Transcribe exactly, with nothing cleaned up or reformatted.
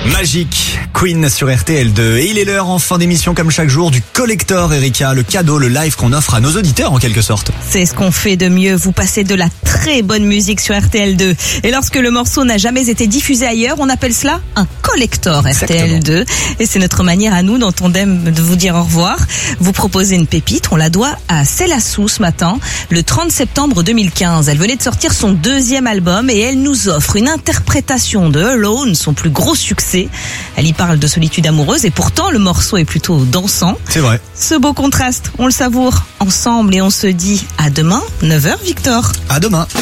Magique, Queen sur R T L deux. Et il est l'heure en fin d'émission comme chaque jour du collector, Erika, le cadeau, le live qu'on offre à nos auditeurs en quelque sorte. C'est ce qu'on fait de mieux, vous passez de la très bonne musique sur R T L deux. Et lorsque le morceau n'a jamais été diffusé ailleurs, on appelle cela un collector R T L deux. Et c'est notre manière à nous, dans Tandem, de vous dire au revoir. Vous proposez une pépite, on la doit à Célassou ce matin, le trente septembre deux mille quinze. Elle venait de sortir son deuxième album et elle nous offre une interprétation de Alone, son plus gros succès. Elle y parle de solitude amoureuse et pourtant le morceau est plutôt dansant. C'est vrai. Ce beau contraste, on le savoure ensemble et on se dit à demain, neuf heures Victor. À demain.